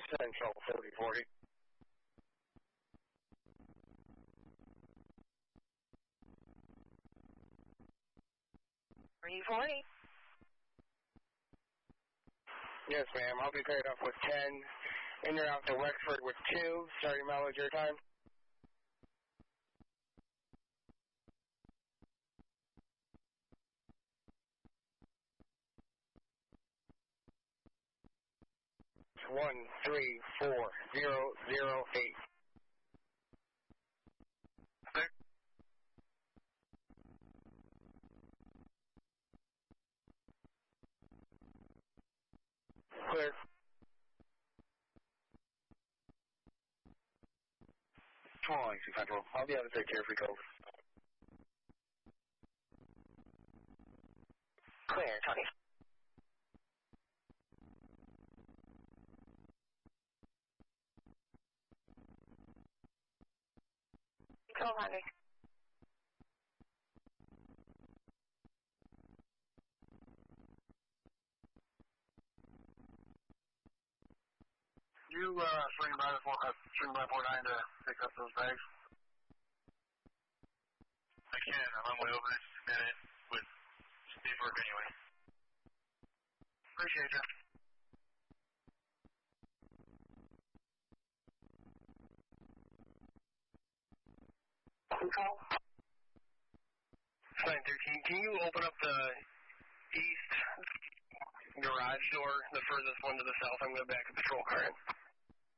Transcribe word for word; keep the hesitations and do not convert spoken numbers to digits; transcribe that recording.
Central thirty forty. thirty forty. Yes, ma'am. I'll be paired up with ten. In or out to Wexford with two. Starting mileage your time. One three four zero zero eight. Clear. Clear. Calling to Central. I'll be out to take care of you, Cove. Clear, Tony. twelve hundred. You uh, swing by the four, uh, swing by four nine to pick up those bags. I can. I'm on my way over this minute with Steve work anyway. Appreciate you. Control. nine thirteen, can you open up the east garage door, the furthest one to the south? I'm going to back a patrol car in.